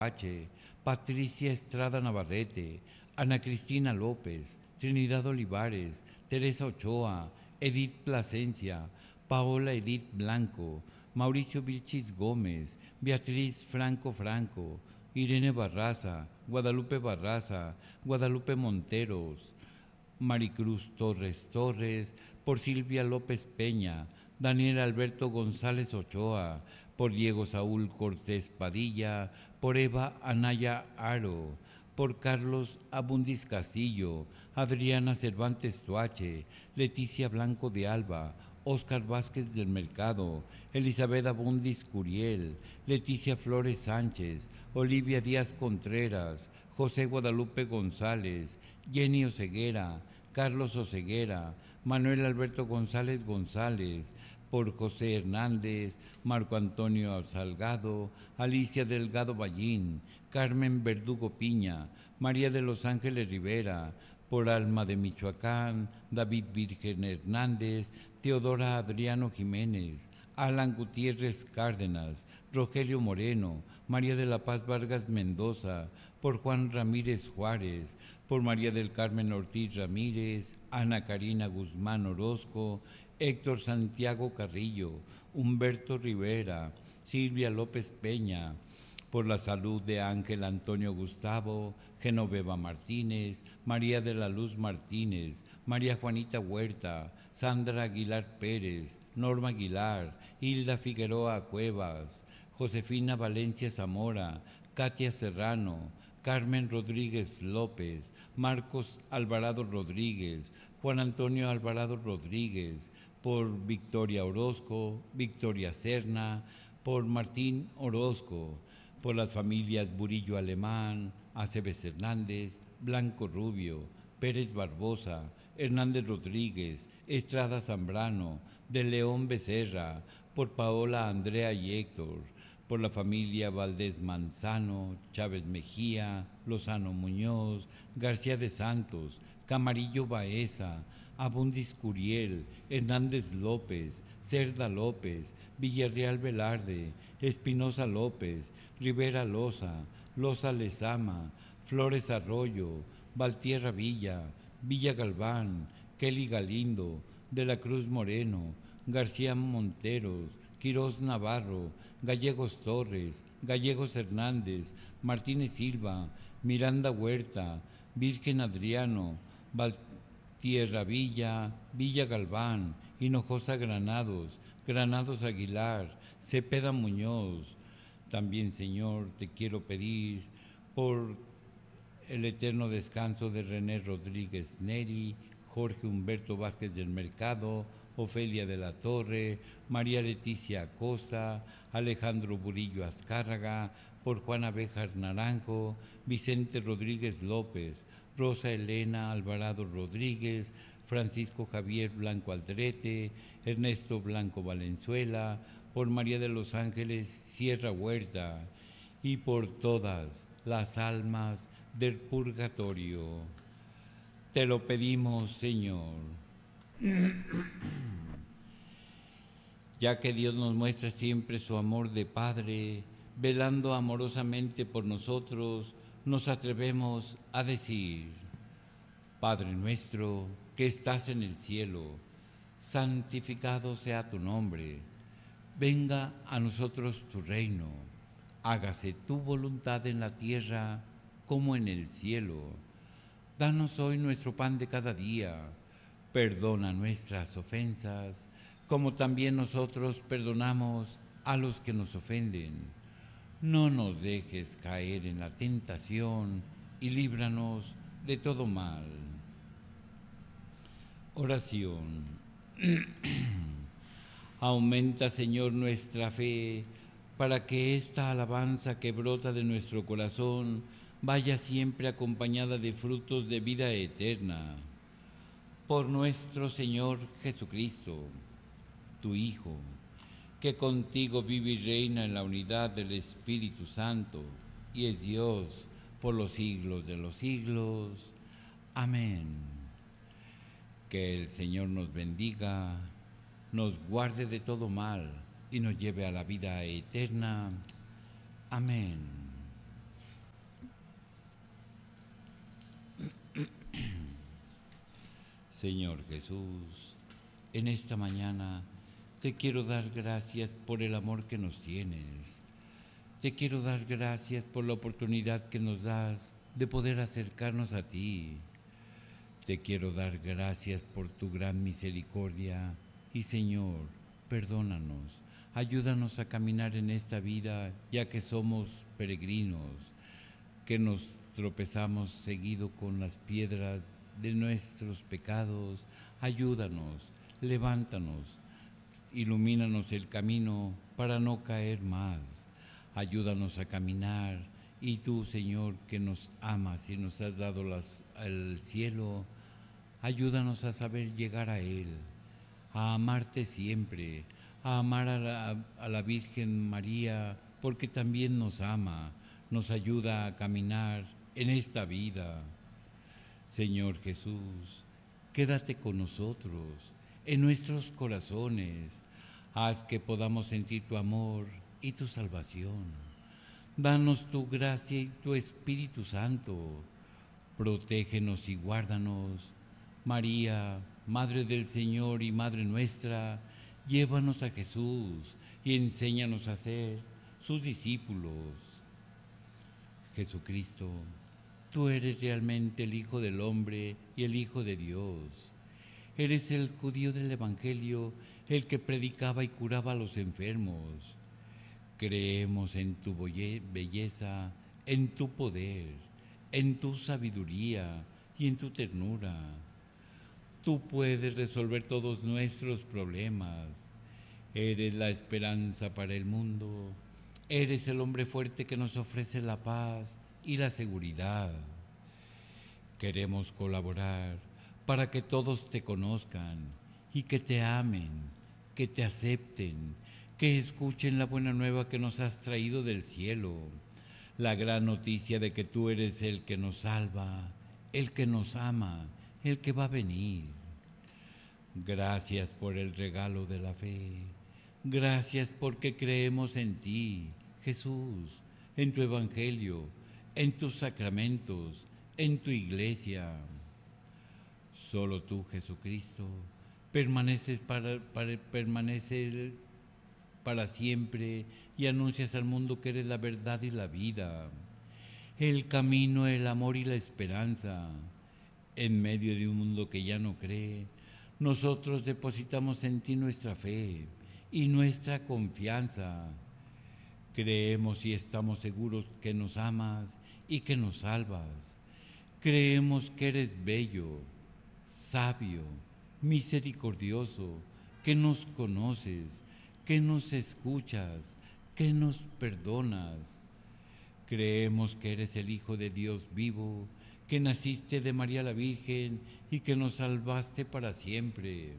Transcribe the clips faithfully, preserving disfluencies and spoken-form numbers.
H, Patricia Estrada Navarrete, Ana Cristina López, Trinidad Olivares, Teresa Ochoa, Edith Plasencia, Paola Edith Blanco, Mauricio Vilchis Gómez, Beatriz Franco Franco, Irene Barraza, Guadalupe Barraza, Guadalupe Monteros, Maricruz Torres Torres, por Silvia López Peña, Daniel Alberto González Ochoa, por Diego Saúl Cortés Padilla, por Eva Anaya Aro, por Carlos Abundis Castillo, Adriana Cervantes Tuache, Leticia Blanco de Alba, Óscar Vázquez del Mercado, Elizabeth Abundis Curiel, Leticia Flores Sánchez, Olivia Díaz Contreras, José Guadalupe González, Jenny Oseguera, Carlos Oseguera, Manuel Alberto González González, por José Hernández, Marco Antonio Salgado, Alicia Delgado Ballín, Carmen Verdugo Piña, María de los Ángeles Rivera, por Alma de Michoacán, David Virgen Hernández, Teodora Adriano Jiménez, Alan Gutiérrez Cárdenas, Rogelio Moreno, María de la Paz Vargas Mendoza, por Juan Ramírez Juárez, por María del Carmen Ortiz Ramírez, Ana Karina Guzmán Orozco, Héctor Santiago Carrillo, Humberto Rivera, Silvia López Peña, por la salud de Ángel Antonio Gustavo, Genoveva Martínez, María de la Luz Martínez, María Juanita Huerta, Sandra Aguilar Pérez, Norma Aguilar, Hilda Figueroa Cuevas, Josefina Valencia Zamora, Katia Serrano, Carmen Rodríguez López, Marcos Alvarado Rodríguez, Juan Antonio Alvarado Rodríguez, por Victoria Orozco, Victoria Serna, por Martín Orozco, por las familias Burillo Alemán, Aceves Hernández, Blanco Rubio, Pérez Barbosa, Hernández Rodríguez, Estrada Zambrano, de León Becerra, por Paola Andrea y Héctor, por la familia Valdés Manzano, Chávez Mejía, Lozano Muñoz, García de Santos, Camarillo Baeza, Abundis Curiel, Hernández López, Cerda López, Villarreal Velarde, Espinosa López, Rivera Loza, Loza Lezama, Flores Arroyo, Valtierra Villa, Villa Galván, Kelly Galindo, De la Cruz Moreno, García Monteros, Quirós Navarro, Gallegos Torres, Gallegos Hernández, Martínez Silva, Miranda Huerta, Virgen Adriano, Valtierra Villa, Villa Galván, Hinojosa Granados, Granados Aguilar, Cepeda Muñoz. También, Señor, te quiero pedir por el eterno descanso de René Rodríguez Neri, Jorge Humberto Vázquez del Mercado, Ofelia de la Torre, María Leticia Acosta, Alejandro Burillo Azcárraga, por Juana Béjar Naranjo, Vicente Rodríguez López, Rosa Elena Alvarado Rodríguez, Francisco Javier Blanco Aldrete, Ernesto Blanco Valenzuela, por María de los Ángeles Sierra Huerta y por todas las almas del purgatorio. Te lo pedimos, Señor. Ya que Dios nos muestra siempre su amor de Padre, velando amorosamente por nosotros, nos atrevemos a decir: Padre nuestro que estás en el cielo, santificado sea tu nombre. Venga a nosotros tu reino. Hágase tu voluntad en la tierra como en el cielo. Danos hoy nuestro pan de cada día. Perdona nuestras ofensas, como también nosotros perdonamos a los que nos ofenden. No nos dejes caer en la tentación y líbranos de todo mal. Oración. Aumenta, Señor, nuestra fe, para que esta alabanza que brota de nuestro corazón vaya siempre acompañada de frutos de vida eterna. Por nuestro Señor Jesucristo, tu Hijo, que contigo vive y reina en la unidad del Espíritu Santo, y es Dios por los siglos de los siglos. Amén. Que el Señor nos bendiga, nos guarde de todo mal y nos lleve a la vida eterna. Amén. Señor Jesús, en esta mañana te quiero dar gracias por el amor que nos tienes. Te quiero dar gracias por la oportunidad que nos das de poder acercarnos a ti. Te quiero dar gracias por tu gran misericordia y Señor, perdónanos, ayúdanos a caminar en esta vida ya que somos peregrinos, que nos tropezamos seguido con las piedras de nuestros pecados. Ayúdanos, levántanos, ilumínanos el camino para no caer más. Ayúdanos a caminar y tú, Señor, que nos amas y nos has dado las, el cielo, ayúdanos a saber llegar a Él, a amarte siempre, a amar a la, a la Virgen María, porque también nos ama, nos ayuda a caminar en esta vida. Señor Jesús, quédate con nosotros, en nuestros corazones, haz que podamos sentir tu amor y tu salvación. Danos tu gracia y tu Espíritu Santo. Protégenos y guárdanos. María, Madre del Señor y Madre nuestra, llévanos a Jesús y enséñanos a ser sus discípulos. Jesucristo, tú eres realmente el Hijo del Hombre y el Hijo de Dios. Eres el judío del Evangelio, el que predicaba y curaba a los enfermos. Creemos en tu belleza, en tu poder, en tu sabiduría y en tu ternura. Tú puedes resolver todos nuestros problemas. Eres la esperanza para el mundo. Eres el hombre fuerte que nos ofrece la paz y la seguridad. Queremos colaborar para que todos te conozcan y que te amen, que te acepten, que escuchen la buena nueva que nos has traído del cielo, la gran noticia de que tú eres el que nos salva, el que nos ama, el que va a venir. Gracias por el regalo de la fe. Gracias porque creemos en ti, Jesús, en tu Evangelio, en tus sacramentos, en tu iglesia. Solo tú, Jesucristo, permaneces para, para, permanecer para siempre y anuncias al mundo que eres la verdad y la vida, el camino, el amor y la esperanza. En medio de un mundo que ya no cree, nosotros depositamos en ti nuestra fe y nuestra confianza. Creemos y estamos seguros que nos amas y que nos salvas. Creemos que eres bello, sabio, misericordioso, que nos conoces, que nos escuchas, que nos perdonas. Creemos que eres el Hijo de Dios vivo, que naciste de María la Virgen y que nos salvaste para siempre.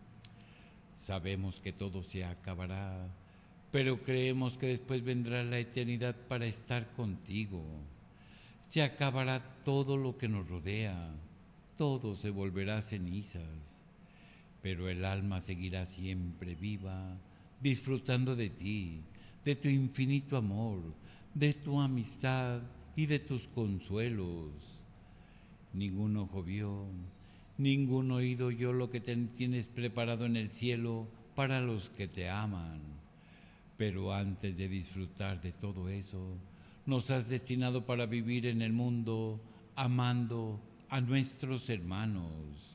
Sabemos que todo se acabará, pero creemos que después vendrá la eternidad para estar contigo. Se acabará todo lo que nos rodea, todo se volverá cenizas, pero el alma seguirá siempre viva, disfrutando de ti, de tu infinito amor, de tu amistad y de tus consuelos. Ningún ojo vio, ningún oído oyó lo que te tienes preparado en el cielo para los que te aman. Pero antes de disfrutar de todo eso, nos has destinado para vivir en el mundo amando a nuestros hermanos.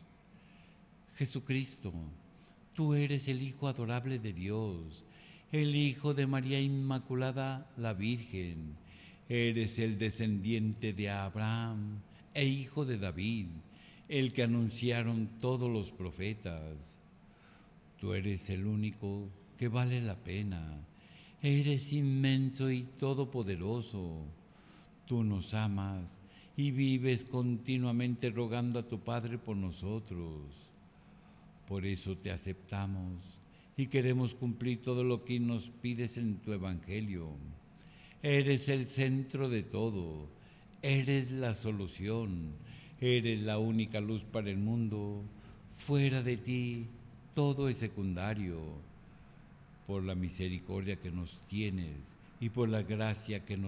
Jesucristo, tú eres el Hijo adorable de Dios, el Hijo de María Inmaculada, la Virgen. Eres el descendiente de Abraham e hijo de David, el que anunciaron todos los profetas. Tú eres el único que vale la pena. Eres inmenso y todopoderoso. Tú nos amas y vives continuamente rogando a tu Padre por nosotros. Por eso te aceptamos y queremos cumplir todo lo que nos pides en tu Evangelio. Eres el centro de todo, eres la solución, eres la única luz para el mundo. Fuera de ti, todo es secundario. Por la misericordia que nos tienes y por la gracia que nos